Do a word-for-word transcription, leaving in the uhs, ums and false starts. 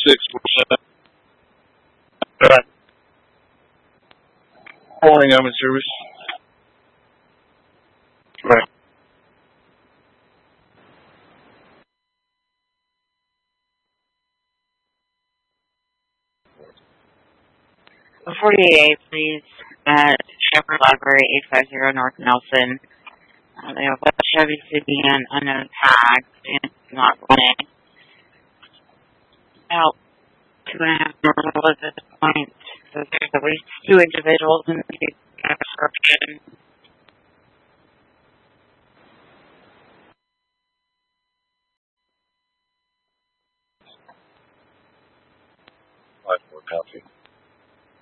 six percent. Morning, I'm in service. Right. forty-eight, please, at Shepherd Library, eight five zero North Nelson. Uh, they have a Chevy sedan, unknown tag, and not running. About two and a half miles at this point. So there's at least two individuals in the description. Five four copy.